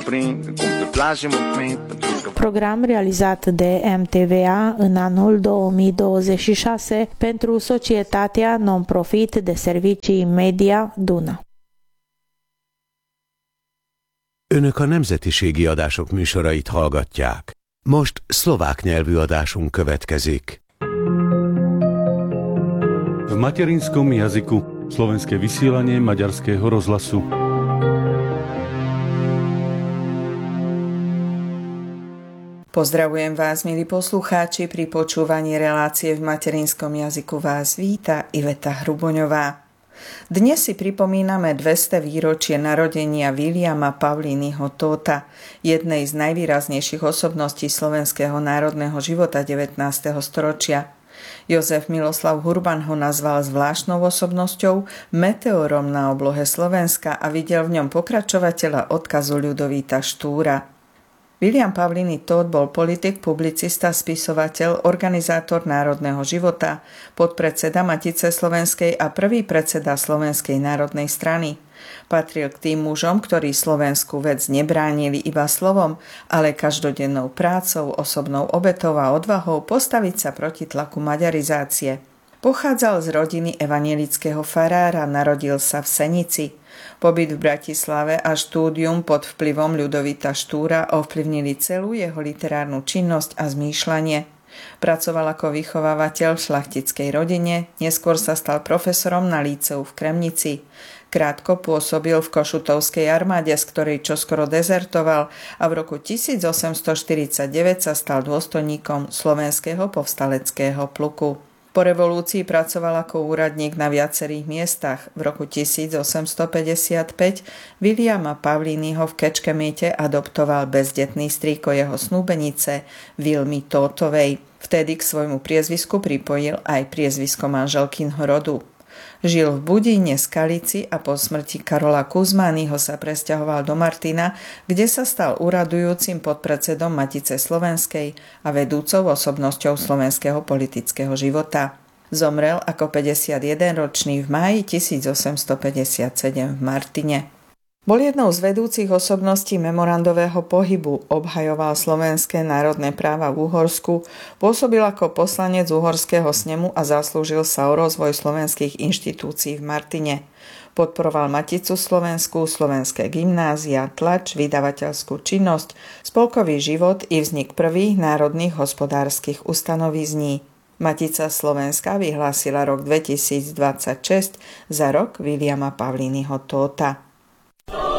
Program realizat de MTVA în anul 2026 pentru Societatea Non-Profit de Servicii Media Duna. Önök a nemzetiségi adások műsorait hallgatják. Most szlovák nyelvű adásunk következik. V materinskom jazyku slovenské vysielanie Maďarského rozhlasu. Pozdravujem vás, milí poslucháči, pri počúvaní relácie v materinskom jazyku vás víta Iveta Hruboňová. Dnes si pripomíname 200 výročie narodenia Viliama Pavlínyho Tóta, jednej z najvýraznejších osobností slovenského národného života 19. storočia. Jozef Miloslav Hurban ho nazval zvláštnou osobnosťou, meteorom na oblohe Slovenska a videl v ňom pokračovateľa odkazu Ľudovíta Štúra. Viliam Pavlíny Tóth bol politik, publicista, spisovateľ, organizátor národného života, podpredseda Matice slovenskej a prvý predseda Slovenskej národnej strany. Patril k tým mužom, ktorí slovenskú vec nebránili iba slovom, ale každodennou prácou, osobnou obetou a odvahou postaviť sa proti tlaku maďarizácie. Pochádzal z rodiny evanjelického farára, narodil sa v Senici. Pobyt v Bratislave a štúdium pod vplyvom Ľudovíta Štúra ovplyvnili celú jeho literárnu činnosť a zmýšľanie. Pracoval ako vychovávateľ v šlachtickej rodine, neskôr sa stal profesorom na líceu v Kremnici. Krátko pôsobil v Košutovskej armáde, z ktorej čoskoro dezertoval a v roku 1849 sa stal dôstojníkom Slovenského povstaleckého pluku. Po revolúcii pracoval ako úradník na viacerých miestach. V roku 1855 Viliama Pavlínyho v Kečkemiete adoptoval bezdetný strýko jeho snúbenice Vilmy Tóthovej. Vtedy k svojmu priezvisku pripojil aj priezvisko manželkynho rodu. Žil v Budíne, Skalici a po smrti Karola Kuzmányho sa presťahoval do Martina, kde sa stal úradujúcim podpredsedom Matice slovenskej a vedúcou osobnosťou slovenského politického života. Zomrel ako 51-ročný v máji 1857 v Martine. Bol jednou z vedúcich osobností memorandového pohybu, obhajoval slovenské národné práva v Uhorsku, pôsobil ako poslanec Uhorského snemu a zaslúžil sa o rozvoj slovenských inštitúcií v Martine. Podporoval Maticu slovenskú, slovenské gymnázia, tlač, vydavateľskú činnosť, spolkový život i vznik prvých národných hospodárskych ustanovizní. Matica Slovenska vyhlásila rok 2026 za rok Viliama Pavlínyho Tótha.